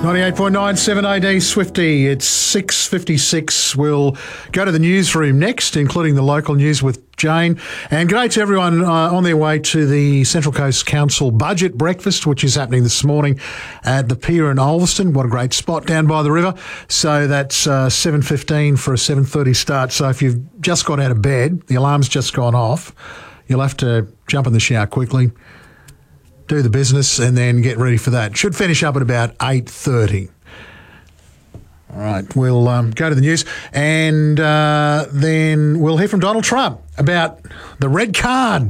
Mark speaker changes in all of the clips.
Speaker 1: 98.9 7AD Swifty. It's 6:56. We'll go to the newsroom next, including the local news with Jane. And g'day to everyone on their way to the Central Coast Council budget breakfast, which is happening this morning at the pier in Ulverston. What a great spot down by the river. So that's 7:15 for a 7:30 start. So if you've just got out of bed, the alarm's just gone off, you'll have to jump in the shower quickly, do the business, and then get ready for that. Should finish up at about 8:30. All right, we'll go to the news, and then we'll hear from Donald Trump about the red card.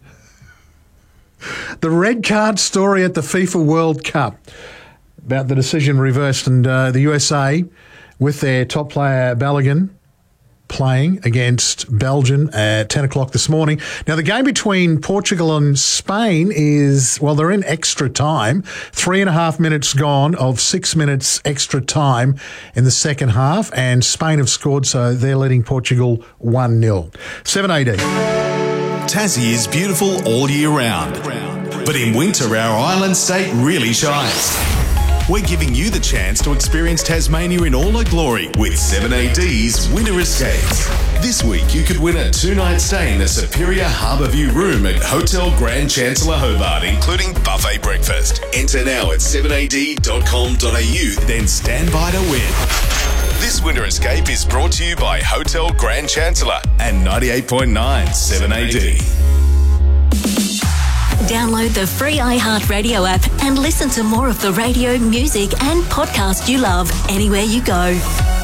Speaker 1: The red card story at the FIFA World Cup, about the decision reversed, and the USA, with their top player Balogun, playing against Belgium at 10 o'clock this morning. Now, the game between Portugal and Spain is, well, they're in extra time. 3.5 minutes gone of 6 minutes extra time in the second half, and Spain have scored, so they're leading Portugal 1-0. 7AD.
Speaker 2: Tassie is beautiful all year round, but in winter our island state really shines. We're giving you the chance to experience Tasmania in all her glory with 7AD's Winter Escapes. This week you could win a 2-night stay in a superior Harbourview room at Hotel Grand Chancellor Hobart, including buffet breakfast. Enter now at 7ad.com.au, then stand by to win. This Winter Escape is brought to you by Hotel Grand Chancellor and 98.9 7AD.
Speaker 3: Download the free iHeartRadio app and listen to more of the radio, music and podcast you love anywhere you go.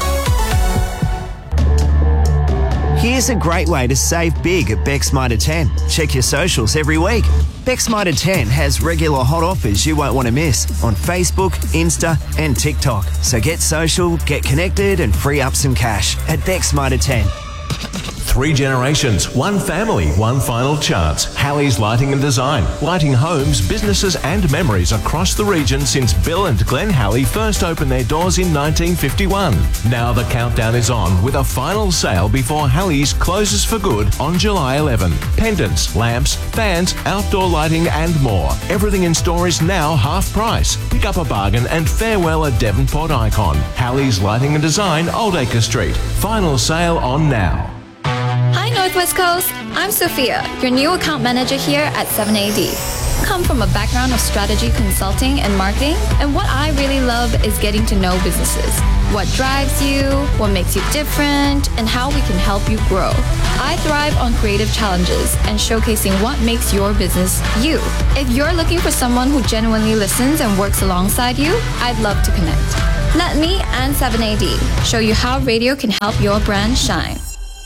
Speaker 4: Here's a great way to save big at Beck's Mitre 10. Check your socials every week. Beck's Mitre 10 has regular hot offers you won't want to miss on Facebook, Insta and TikTok. So get social, get connected and free up some cash at Beck's Mitre 10.
Speaker 5: 3 generations, 1 family, 1 final chance. Halley's Lighting and Design. Lighting homes, businesses and memories across the region since Bill and Glenn Halley first opened their doors in 1951. Now the countdown is on with a final sale before Halley's closes for good on July 11. Pendants, lamps, fans, outdoor lighting and more. Everything in store is now half price. Pick up a bargain and farewell a Devonport icon. Halley's Lighting and Design, Old Acre Street. Final sale on now.
Speaker 6: Hi Northwest Coast, I'm Sophia, your new account manager here at 7AD. Come from a background of strategy consulting and marketing, and what I really love is getting to know businesses. What drives you, what makes you different, and how we can help you grow. I thrive on creative challenges and showcasing what makes your business you. If you're looking for someone who genuinely listens and works alongside you, I'd love to connect. Let me and 7AD show you how radio can help your brand shine.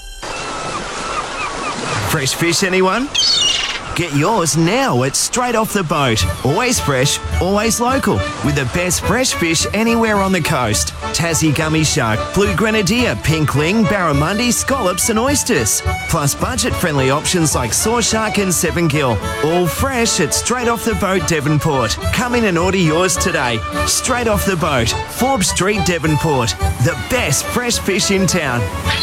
Speaker 4: Fresh fish, anyone? Get yours now at Straight Off the Boat. Always fresh, always local. With the best fresh fish anywhere on the coast. Tassie gummy shark, blue grenadier, pink ling, barramundi, scallops and oysters. Plus budget-friendly options like saw shark and 7-gill. All fresh at Straight Off the Boat, Devonport. Come in and order yours today. Straight Off the Boat, Forbes Street, Devonport. The best fresh fish in town.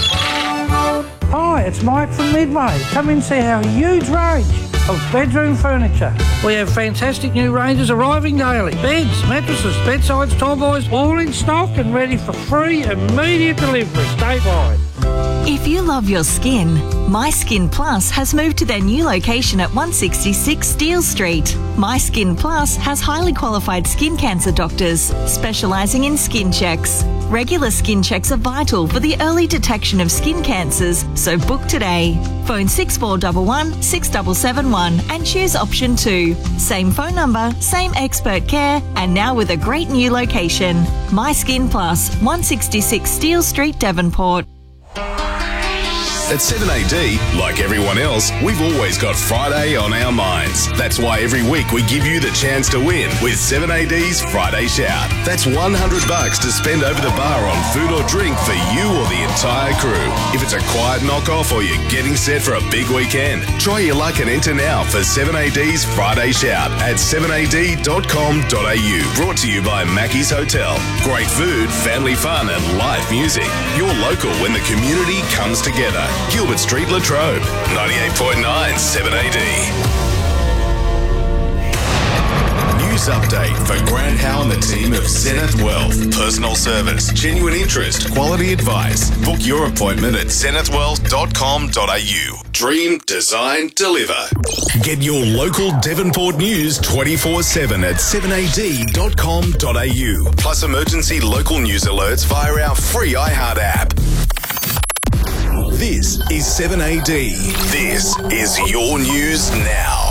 Speaker 7: Hi, it's Mike from Midway. Come and see our huge range of bedroom furniture. We have fantastic new ranges arriving daily. Beds, mattresses, bedsides, tallboys, all in stock and ready for free immediate delivery statewide.
Speaker 3: If you love your skin, My Skin Plus has moved to their new location at 166 Steele Street. My Skin Plus has highly qualified skin cancer doctors specialising in skin checks. Regular skin checks are vital for the early detection of skin cancers, so book today. Phone 6411 6771 and choose option 2. Same phone number, same expert care, and now with a great new location. My Skin Plus, 166 Steele Street, Devonport.
Speaker 2: At 7AD, like everyone else, we've always got Friday on our minds. That's why every week we give you the chance to win with 7AD's Friday Shout. That's $100 to spend over the bar on food or drink for you or the entire crew. If it's a quiet knockoff or you're getting set for a big weekend, try your luck and enter now for 7AD's Friday Shout at 7ad.com.au. Brought to you by Mackey's Hotel. Great food, family fun and live music. You're local when the community comes together. Gilbert Street, Latrobe, 98.9 7AD. News update for Grant Howe and the team of Zenith Wealth. Personal service, genuine interest, quality advice. Book your appointment at zenithwealth.com.au. Dream, design, deliver. Get your local Devonport news 24/7 at 7ad.com.au. Plus emergency local news alerts via our free iHeart app. This is 7AD. This is your news now.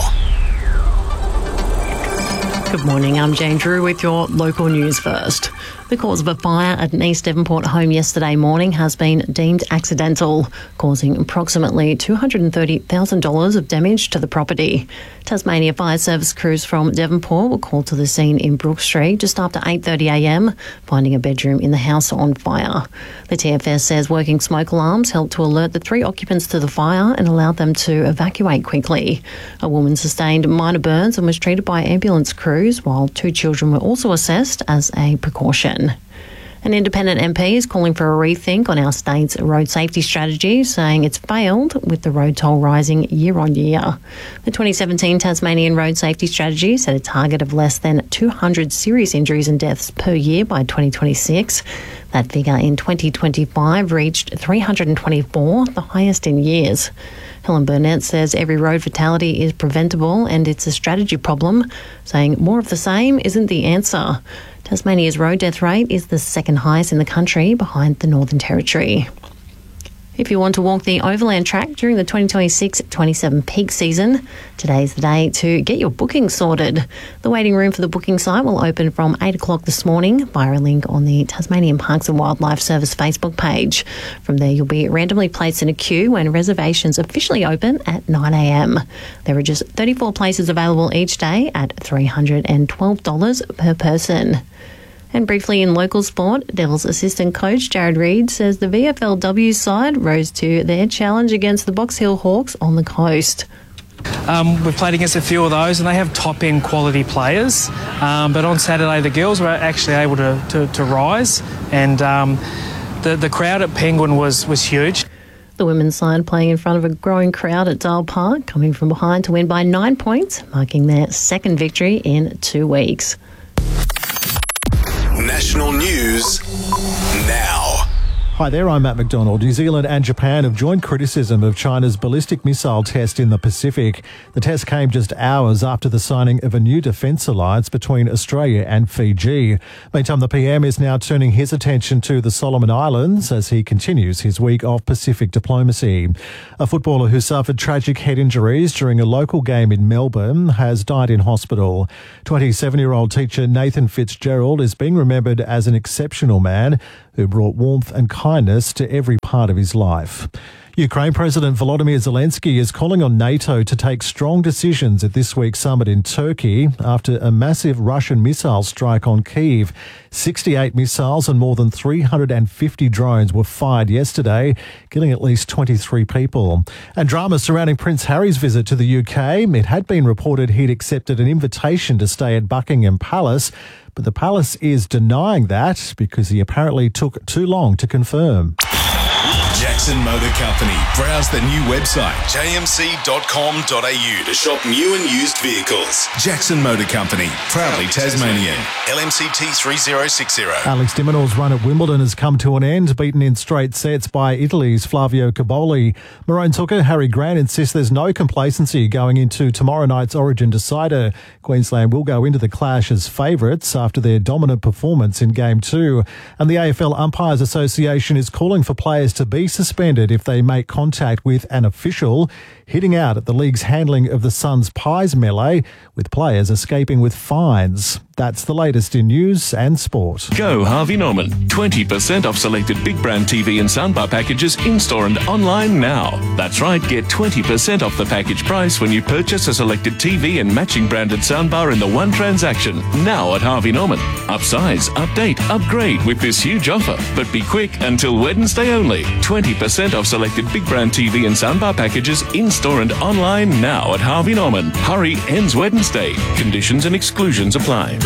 Speaker 8: Good morning, I'm Jane Drew with your local news first. The cause of a fire at an East Devonport home yesterday morning has been deemed accidental, causing approximately $230,000 of damage to the property. Tasmania Fire Service crews from Devonport were called to the scene in Brook Street just after 8:30am, finding a bedroom in the house on fire. The TFS says working smoke alarms helped to alert the 3 occupants to the fire and allowed them to evacuate quickly. A woman sustained minor burns and was treated by ambulance crews, while 2 children were also assessed as a precaution. An independent MP is calling for a rethink on our state's road safety strategy, saying it's failed with the road toll rising year on year. The 2017 Tasmanian Road Safety Strategy set a target of less than 200 serious injuries and deaths per year by 2026. That figure in 2025 reached 324, the highest in years. Helen Burnett says every road fatality is preventable and it's a strategy problem, saying more of the same isn't the answer. Tasmania's road death rate is the second highest in the country, behind the Northern Territory. If you want to walk the Overland Track during the 2026-27 peak season, today's the day to get your booking sorted. The waiting room for the booking site will open from 8 o'clock this morning via a link on the Tasmanian Parks and Wildlife Service Facebook page. From there, you'll be randomly placed in a queue when reservations officially open at 9am. There are just 34 places available each day at $312 per person. And briefly in local sport, Devils assistant coach Jared Reid says the VFLW side rose to their challenge against the Box Hill Hawks on the coast.
Speaker 9: We've played against a few of those and they have top-end quality players. But on Saturday, the girls were actually able to rise, and the crowd at Penguin was huge.
Speaker 8: The women's side playing in front of a growing crowd at Dial Park, coming from behind to win by 9 points, marking their second victory in 2 weeks.
Speaker 2: National news now.
Speaker 10: Hi there, I'm Matt McDonald. New Zealand and Japan have joined criticism of China's ballistic missile test in the Pacific. The test came just hours after the signing of a new defence alliance between Australia and Fiji. Meantime, the PM is now turning his attention to the Solomon Islands as he continues his week of Pacific diplomacy. A footballer who suffered tragic head injuries during a local game in Melbourne has died in hospital. 27-year-old teacher Nathan Fitzgerald is being remembered as an exceptional man who brought warmth and kindness to every part of his life. Ukraine President Volodymyr Zelensky is calling on NATO to take strong decisions at this week's summit in Turkey after a massive Russian missile strike on Kyiv. 68 missiles and more than 350 drones were fired yesterday, killing at least 23 people. And drama surrounding Prince Harry's visit to the UK. It had been reported he'd accepted an invitation to stay at Buckingham Palace, but the palace is denying that because he apparently took too long to confirm.
Speaker 2: Jackson Motor Company. Browse the new website, jmc.com.au, to shop new and used vehicles. Jackson Motor Company, proudly Tasmanian. LMCT 3060.
Speaker 10: Alex de Minaur's run at Wimbledon has come to an end, beaten in straight sets by Italy's Flavio Cobolli. Maroon's hooker Harry Grant insists there's no complacency going into tomorrow night's Origin decider. Queensland will go into the clash as favourites after their dominant performance in Game 2. And the AFL Umpires Association is calling for players to be suspended if they make contact with an official, hitting out at the league's handling of the Suns Pies melee, with players escaping with fines. That's the latest in news and sport.
Speaker 5: Go Harvey Norman. 20% off selected big brand TV and soundbar packages in-store and online now. That's right, get 20% off the package price when you purchase a selected TV and matching branded soundbar in the one transaction. Now at Harvey Norman. Upsize, update, upgrade with this huge offer. But be quick, until Wednesday only. 20% off selected big brand TV and soundbar packages in-store and online now at Harvey Norman. Hurry, ends Wednesday. Conditions and exclusions apply.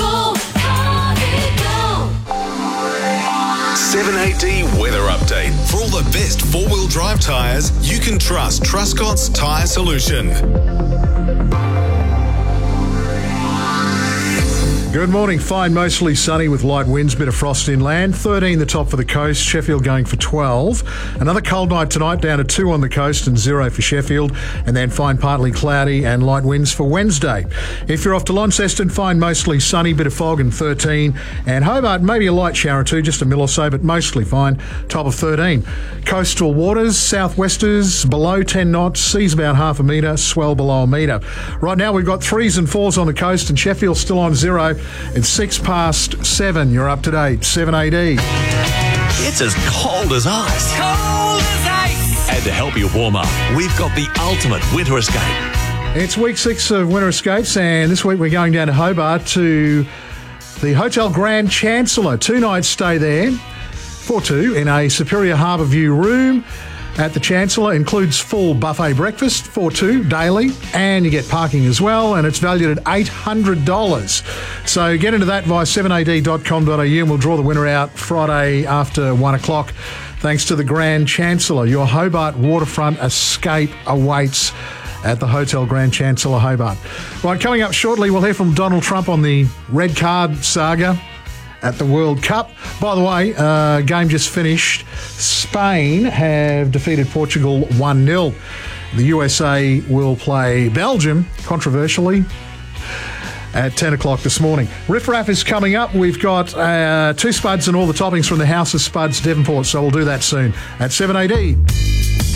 Speaker 2: 7AD weather update. For all the best four-wheel drive tyres, you can trust Truscott's Tyre Solution.
Speaker 1: Good morning. Fine, mostly sunny with light winds, bit of frost inland. 13 the top for the coast, Sheffield going for 12. Another cold night tonight, down to 2 on the coast and 0 for Sheffield. And then fine, partly cloudy and light winds for Wednesday. If you're off to Launceston, fine, mostly sunny, bit of fog and 13. And Hobart, maybe a light shower or two, just a mill or so, but mostly fine, top of 13. Coastal waters, southwesters, below 10 knots, seas about half a metre, swell below a metre. Right now we've got 3s and 4s on the coast and Sheffield still on 0. It's 6 past 7. You're up to date. 7 AD.
Speaker 11: It's as cold as ice. Cold as ice. And to help you warm up, we've got the ultimate winter escape.
Speaker 1: It's week 6 of Winter Escapes, and this week we're going down to Hobart to the Hotel Grand Chancellor. 2 nights stay there for 2 in a Superior Harbour View room at the Chancellor. Includes full buffet breakfast for 2 daily, and you get parking as well, and it's valued at $800. So get into that via 7ad.com.au and we'll draw the winner out Friday after 1 o'clock. Thanks to the Grand Chancellor. Your Hobart waterfront escape awaits at the Hotel Grand Chancellor Hobart. Right, coming up shortly, we'll hear from Donald Trump on the red card saga at the World Cup. By the way, game just finished. Spain have defeated Portugal 1-0. The USA will play Belgium, controversially, at 10 o'clock this morning. Riff Raff is coming up. We've got 2 spuds and all the toppings from the House of Spuds, Devonport, so we'll do that soon at 7 AD.